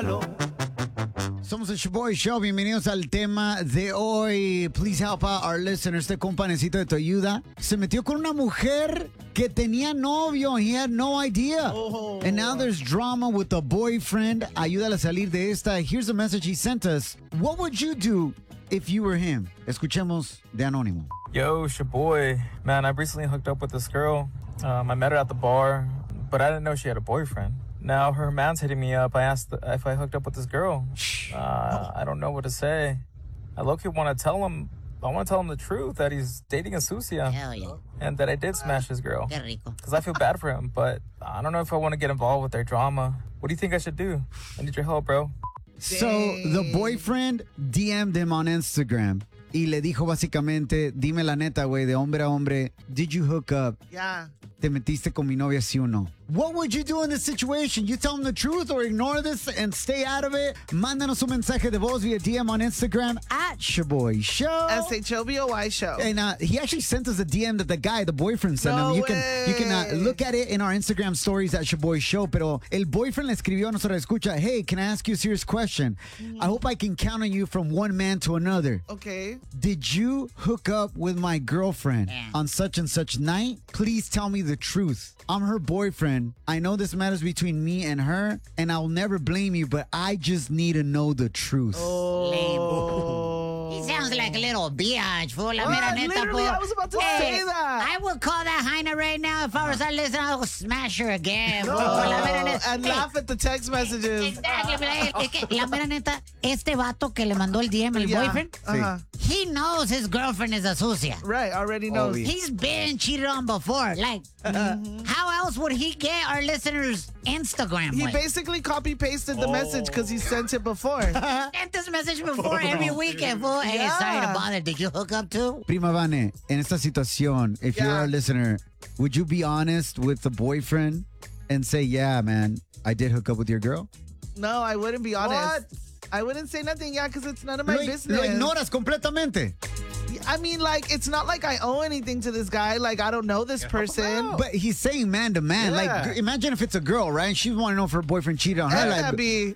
Somos el Shaboy Show. Bienvenidos al tema de hoy. Please help out our listeners. Este compa necesito de tu ayuda. Se metió con una mujer que tenía novio. He had no idea. And now there's drama with a boyfriend. Ayúdale a salir de esta. Here's a message he sent us. What would you do if you were him? Escuchemos de Anónimo. Yo, Shaboy. Man, I recently hooked up with this girl. I met her at the bar, but I didn't know she had a boyfriend. Now her man's hitting me up. I asked if I hooked up with this girl. I don't know what to say. I low-key want to tell him. I want to tell him the truth that he's dating a sucia. Hell yeah. And that I did smash his girl. Qué rico. Because I feel bad for him, but I don't know if I want to get involved with their drama. What do you think I should do? I need your help, bro. So the boyfriend DM'd him on Instagram y le dijo básicamente, dime la neta, güey, de hombre a hombre, did you hook up? Yeah. ¿Te metiste con mi novia, sí o no? What would you do in this situation? You tell him the truth or ignore this and stay out of it? Mándanos un mensaje de voz via DM on Instagram at Shaboy Show. SHOBOY Show. And he actually sent us a DM that the boyfriend sent him. You can look at it in our Instagram stories at Shaboy Show. Pero el boyfriend le escribió a nuestra escucha, hey, can I ask you a serious question? I hope I can count on you from one man to another. Okay. Did you hook up with my girlfriend Yeah. on such and such night? Please tell me the truth. I'm her boyfriend. I know this matters between me and her, and I'll never blame you, but I just need to know the truth. He sounds like a little biatch, fool. La What? mera neta, Literally, fool. I was about to say that. I would call that Heina right now. If I was that listener, I would smash her again, fool. La mera neta. And laugh at the text messages. Exactly. Es que, la mera neta, este vato que le mandó el DM, el Yeah. boyfriend, Uh-huh. he knows his girlfriend is a sucia. Right, already knows. Obvio. He's been cheated on before. Like, how else would he get our listeners' Instagram? He with? basically copy-pasted the message because he sent it before. Sent this message before every weekend, fool. Hey, Yeah. sorry to bother. Did you hook up too? Prima Vane, en esta situación, if you're Yeah. a listener, would you be honest with the boyfriend and say, yeah, man, I did hook up with your girl? No, I wouldn't be honest. What? I wouldn't say nothing, yeah, because it's none of my business. Lo ignoras completamente. I mean, like, it's not like I owe anything to this guy. Like, I don't know this person. But he's saying man to man. Yeah. Like, imagine if it's a girl, right? She want to know if her boyfriend cheated on her. That'd Like, be...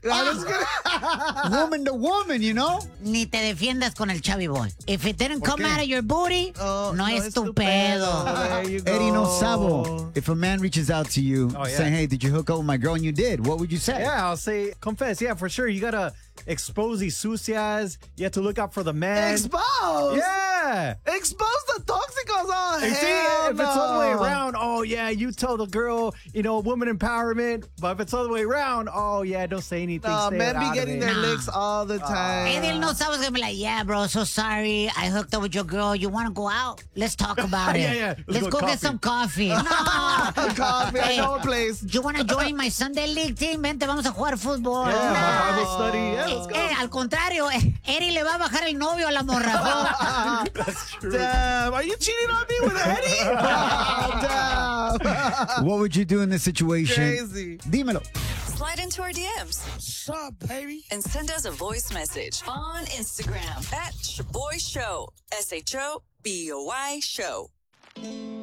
woman to woman, you know? Ni te defiendas con el chavi boy. If it didn't come qué? out of your booty, Oh, no es tu pedo. There you go. Eddie no sabo. If a man reaches out to you Oh, yeah. saying, hey, did you hook up with my girl? And you did. What would you say? Yeah, I'll say, confess. Yeah, for sure. You got to expose these sucias. You have to look out for the man. Expose? Yeah. Expose the toxicos. Oh, And see, hell if it's all the way no. around, oh, yeah, you tell the girl, woman empowerment. But if it's all the way around, oh, yeah, don't say anything. No, stay men out be of getting it. their licks all the time. Eddie no sabes gonna be like, yeah, bro, so sorry. I hooked up with your girl. You want to go out? Let's talk about it. Yeah. Let's go get some coffee. No. Coffee, I Hey, know a place. You want to join my Sunday league team? Vente, vamos a jugar fútbol. Yeah, Nah. Bible study. Yeah, let's go. Al contrario, Eddie le va a bajar el novio a la morra. That's true. Damn, are you cheating on me with Eddie? Oh, damn. What would you do in this situation? Crazy. Dímelo. Slide into our DMs. What's up, baby? And send us a voice message on Instagram at Shaboy Show. SHOBOY Show.